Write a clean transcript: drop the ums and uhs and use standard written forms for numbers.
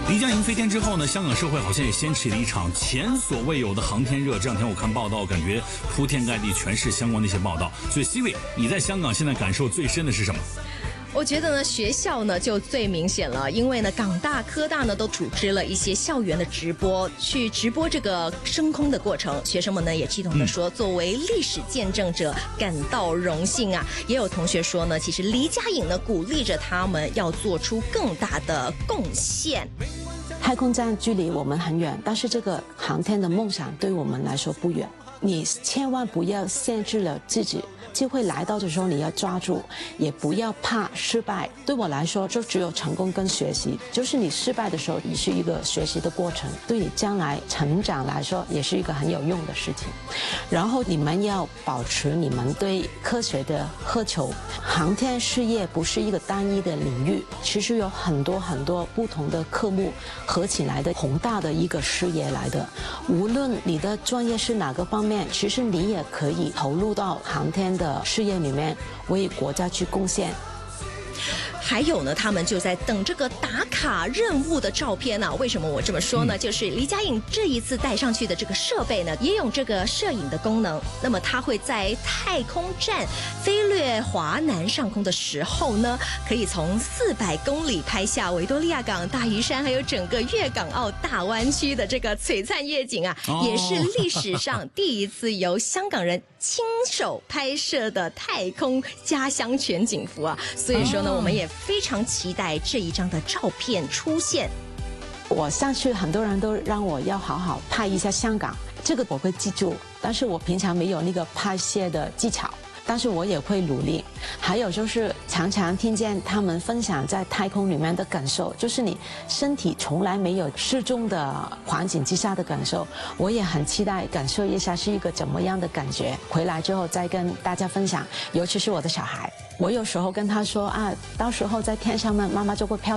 黎佳莹飞天之后呢，香港社会好像也掀起了一场前所未有的航天热。这两天我看报道，感觉铺天盖地全是相关的一些报道。所以 Siri， 你在香港现在感受最深的是什么？ 我觉得呢，学校呢就最明显了，因为呢，港大、科大呢都组织了一些校园的直播，去直播这个升空的过程。学生们呢也激动地说，作为历史见证者，感到荣幸啊。也有同学说呢，其实黎佳颖呢鼓励着他们要做出更大的贡献。 太空站距离我们很远，但是这个航天的梦想对我们来说不远。你千万不要限制了自己，机会来到的时候你要抓住，也不要怕失败。对我来说，就只有成功跟学习，就是你失败的时候也是一个学习的过程，对你将来成长来说也是一个很有用的事情。然后你们要保持你们对科学的渴求，航天事业不是一个单一的领域，其实有很多很多不同的科目合起来的宏大的一个事业来的。无论你的专业是哪个方面，其实你也可以投入到航天的事业里面，为国家去贡献。 还有呢，他们就在等这个打卡任务的照片呢。为什么我这么说呢？就是黎佳颖这一次带上去的这个设备呢，也有这个摄影的功能。那么它会在太空站飞掠华南上空的时候呢，可以从400公里拍下维多利亚港、大屿山还有整个粤港澳大湾区的这个璀璨夜景啊，也是历史上第一次由香港人亲手拍摄的太空家乡全景图啊。所以说呢，我们也非常期待这一张的照片出现。 我上去很多人都让我要好好拍一下香港，这个我会记住，但是我平常没有那个拍摄的技巧，但是我也会努力。还有就是常常听见他们分享在太空里面的感受，就是你身体从来没有失重的环境之下的感受，我也很期待感受一下是一个怎么样的感觉，回来之后再跟大家分享。尤其是我的小孩，我有时候跟他说啊，到时候在天上面妈妈就会飘